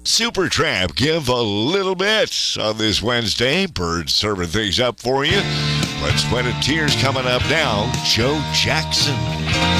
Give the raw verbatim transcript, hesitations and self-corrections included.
Supertramp, give a little bit on this Wednesday. Birds serving things up for you. But Sweat and Tears coming up now. Joe Jackson.